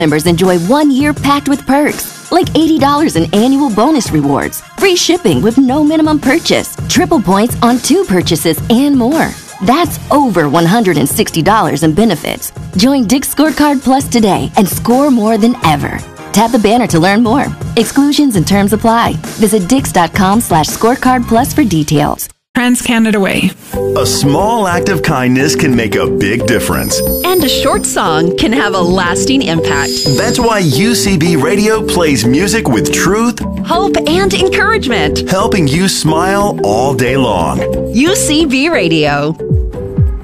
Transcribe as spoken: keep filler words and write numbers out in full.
members enjoy one year packed with perks, like eighty dollars in annual bonus rewards, free shipping with no minimum purchase, triple points on two purchases, and more. That's over one hundred sixty dollars in benefits. Join Dick's Scorecard Plus today and score more than ever. Tap the banner to learn more. Exclusions and terms apply. Visit dix.com slash scorecard plus for details. TransCanada Way. A small act of kindness can make a big difference. And a short song can have a lasting impact. That's why U C B Radio plays music with truth, hope, and encouragement, helping you smile all day long. U C B Radio.